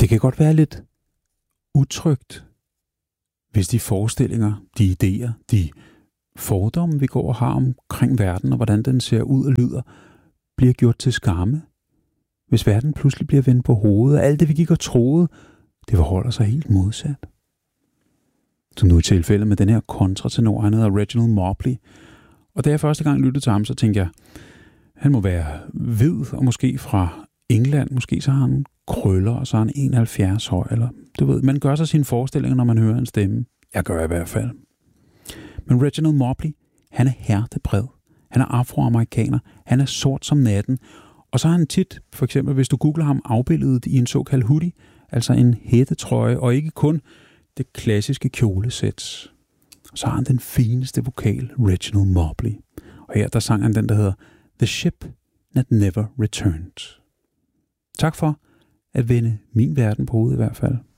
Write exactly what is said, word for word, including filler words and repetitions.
det kan godt være lidt utrygt, hvis de forestillinger, de idéer, de fordomme, vi går og har omkring verden, og hvordan den ser ud og lyder, bliver gjort til skamme. Hvis verden pludselig bliver vendt på hovedet, og alt det, vi gik og troede, det forholder sig helt modsat. Som nu i tilfældet med den her kontratenor, han hedder Reginald Mobley. Og da jeg første gang lyttede til ham, så tænkte jeg, han må være hvid, og måske fra England, måske så har han krøller, og så er han enoghalvfjerds høj, eller du ved, man gør sig sine forestillinger, når man hører en stemme. Jeg gør i hvert fald. Men Reginald Mobley, han er hærdebred. Han er afroamerikaner. Han er sort som natten. Og så har han tit, for eksempel hvis du googler ham, afbildet i en såkaldt hoodie, altså en hættetrøje, og ikke kun det klassiske kjolesæt. Så har han den fineste vokal, Reginald Mobley. Og her der sang han den, der hedder The Ship That Never Returned. Tak for at vende min verden på hovedet i hvert fald.